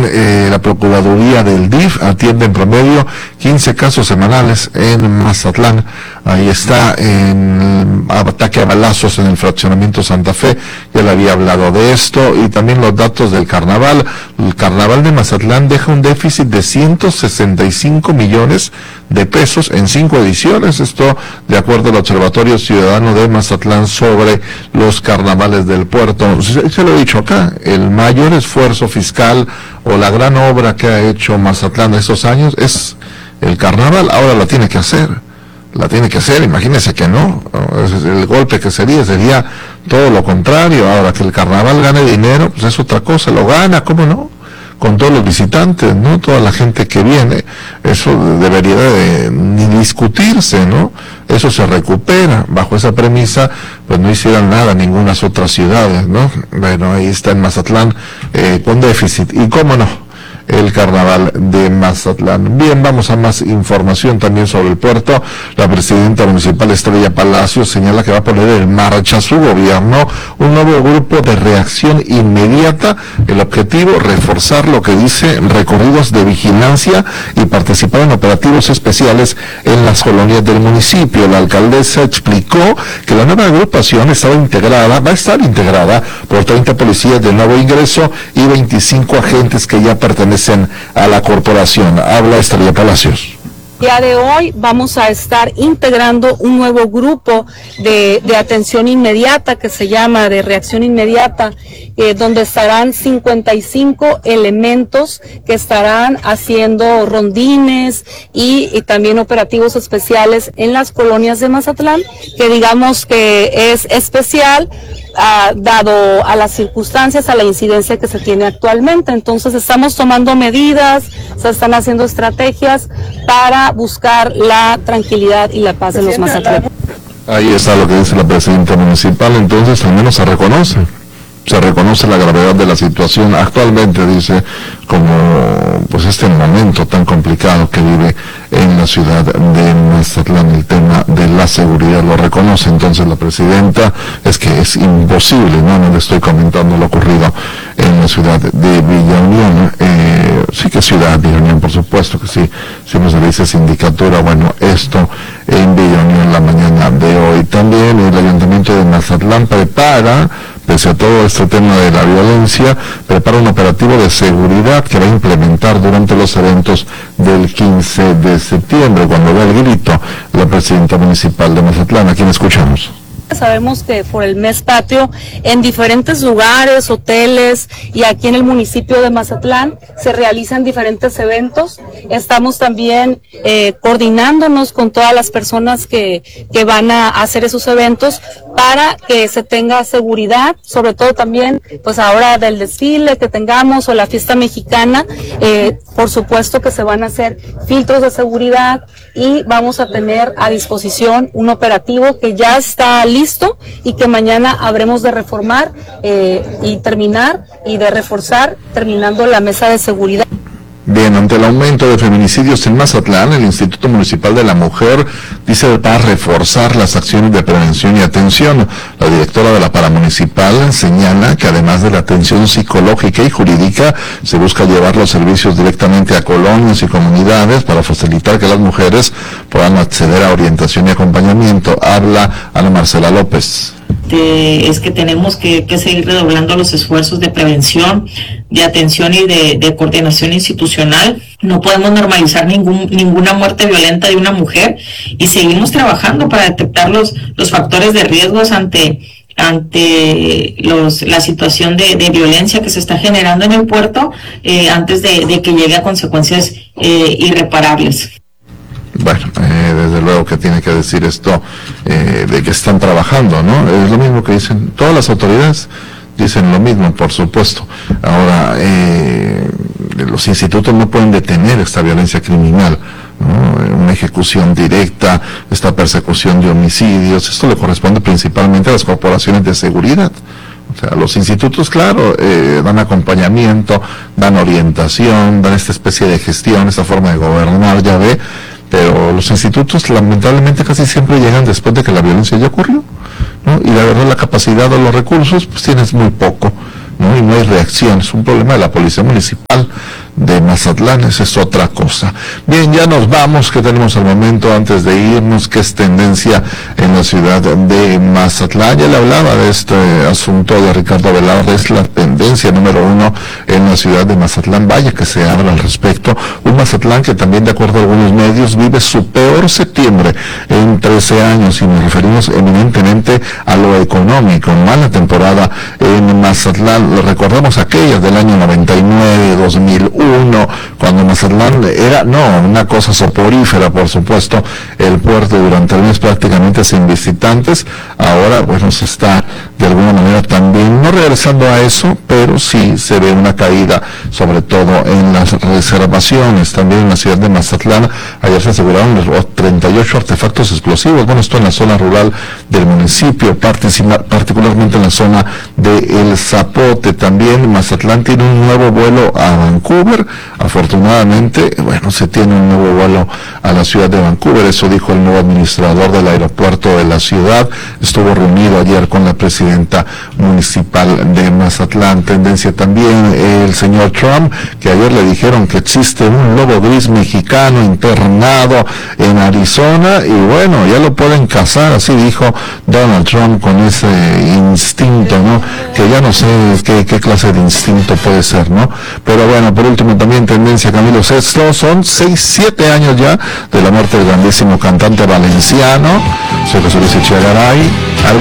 la Procuraduría del DIF atiende en promedio 15 casos semanales en Mazatlán. Ahí está, en ataque a balazos en el fraccionamiento Santa Fe, ya le había hablado de esto, y también los datos del carnaval. El carnaval de Mazatlán deja un déficit de 165 millones de pesos en 5 ediciones, esto de acuerdo al Observatorio Ciudadano de Mazatlán sobre los carnavales del puerto. Se lo he dicho acá, el mayor esfuerzo fiscal o la gran obra que ha hecho Mazatlán estos años es el carnaval. Ahora la tiene que hacer, imagínense que no, el golpe que sería todo lo contrario. Ahora que el carnaval gane dinero, pues es otra cosa, lo gana, ¿cómo no? Con todos los visitantes, ¿no? Toda la gente que viene, eso debería de ni discutirse, ¿no? Eso se recupera. Bajo esa premisa, pues no hicieran nada ningunas otras ciudades, ¿no? Bueno, ahí está en Mazatlán, con déficit. Y cómo no, el carnaval de Mazatlán. Bien, vamos a más información también sobre el puerto. La presidenta municipal Estrella Palacios señala que va a poner en marcha su gobierno un nuevo grupo de reacción inmediata. El objetivo, reforzar lo que dice recorridos de vigilancia y participar en operativos especiales en las colonias del municipio. La alcaldesa explicó que la nueva agrupación va a estar integrada por 30 policías de nuevo ingreso y 25 agentes que ya pertenecen a la corporación. Habla Estrella Palacios. El día de hoy vamos a estar integrando un nuevo grupo de atención inmediata que se llama de reacción inmediata, donde estarán 55 elementos que estarán haciendo rondines y también operativos especiales en las colonias de Mazatlán, que digamos que es especial dado a las circunstancias, a la incidencia que se tiene actualmente. Entonces estamos tomando medidas, se están haciendo estrategias para buscar la tranquilidad y la paz de los mazatlecos. Ahí está lo que dice la presidenta municipal. Entonces al menos se reconoce la gravedad de la situación actualmente, dice, como pues este momento tan complicado que vive en la ciudad de Mazatlán. El tema de la seguridad lo reconoce entonces la presidenta. Es que es imposible, no le estoy comentando lo ocurrido en la ciudad de Villa Unión. Sí que ciudad Villa Unión, por supuesto que sí, siempre se dice sindicatura. Bueno, esto en Villa Unión la mañana de hoy. También el Ayuntamiento de Mazatlán prepara, pese a todo este tema de la violencia, prepara un operativo de seguridad que va a implementar durante los eventos del 15 de septiembre, cuando da el grito la presidenta municipal de Mazatlán, a quien escuchamos. Sabemos que por el mes patrio, en diferentes lugares, hoteles y aquí en el municipio de Mazatlán se realizan diferentes eventos. Estamos también coordinándonos con todas las personas que van a hacer esos eventos para que se tenga seguridad, sobre todo también pues ahora del desfile que tengamos o la fiesta mexicana. Por supuesto que se van a hacer filtros de seguridad y vamos a tener a disposición un operativo que ya está listo y que mañana habremos de reformar y terminar y de reforzar terminando la mesa de seguridad. Bien, ante el aumento de feminicidios en Mazatlán, el Instituto Municipal de la Mujer dice va a reforzar las acciones de prevención y atención. La directora de la Paramunicipal señala que además de la atención psicológica y jurídica, se busca llevar los servicios directamente a colonias y comunidades para facilitar que las mujeres puedan acceder a orientación y acompañamiento. Habla Ana Marcela López. Es que tenemos que seguir redoblando los esfuerzos de prevención, de atención y de coordinación institucional. No podemos normalizar ninguna muerte violenta de una mujer y seguimos trabajando para detectar los factores de riesgos ante la situación de violencia que se está generando en el puerto antes de que llegue a consecuencias irreparables. Bueno, desde luego que tiene que decir esto de que están trabajando, ¿no? Es lo mismo que dicen todas las autoridades, dicen lo mismo, por supuesto. Ahora, los institutos no pueden detener esta violencia criminal, ¿no? Una ejecución directa, esta persecución de homicidios, esto le corresponde principalmente a las corporaciones de seguridad. O sea, los institutos, claro, dan acompañamiento, dan orientación, dan esta especie de gestión, esta forma de gobernar, ya ve, pero los institutos lamentablemente casi siempre llegan después de que la violencia ya ocurrió, ¿no? Y la verdad la capacidad o los recursos pues tienes muy poco, ¿no? Y no hay reacción. Es un problema de la policía municipal Mazatlán, esa es otra cosa. Bien, ya nos vamos. ¿Qué tenemos al momento antes de irnos? ¿Qué es tendencia en la ciudad de Mazatlán? Ya le hablaba de este asunto de Ricardo Velarde, es la tendencia número 1 en la ciudad de Mazatlán. Vaya que se habla al respecto. Un Mazatlán que también, de acuerdo a algunos medios, vive su peor septiembre en 13 años, y nos referimos eminentemente a lo económico. Mala temporada en Mazatlán. Lo recordamos aquellas del año 99, 2001, cuando Mazatlán era, una cosa soporífera, por supuesto, el puerto durante el mes prácticamente sin visitantes. Ahora, bueno, se está de alguna manera también, no regresando a eso, pero sí se ve una caída, sobre todo en las reservaciones. También en la ciudad de Mazatlán, ayer se aseguraron 38 artefactos explosivos. Bueno, esto en la zona rural del municipio, particularmente en la zona de El Zapote. También Mazatlán tiene un nuevo vuelo a Vancouver. Afortunadamente, bueno, se tiene un nuevo vuelo a la ciudad de Vancouver. Eso dijo el nuevo administrador del aeropuerto de la ciudad. Estuvo reunido ayer con la presidenta municipal de Mazatlán. Tendencia también el señor Trump, que ayer le dijeron que existe un lobo gris mexicano internado en Arizona, y bueno, ya lo pueden cazar, así dijo Donald Trump, con ese instinto, ¿no? Que ya no sé qué clase de instinto puede ser, ¿no? Pero bueno, por último también tendencia Camilo VI, son 7 años ya de la muerte del grandísimo cantante valenciano, José Luis Echegaray.